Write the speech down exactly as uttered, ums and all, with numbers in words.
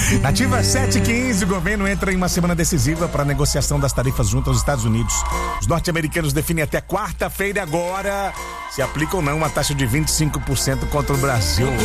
Nativa sete e quinze, o governo entra em uma semana decisiva para a negociação das tarifas junto aos Estados Unidos. Os norte-americanos definem até quarta-feira agora se aplica ou não uma taxa de vinte e cinco por cento contra o Brasil.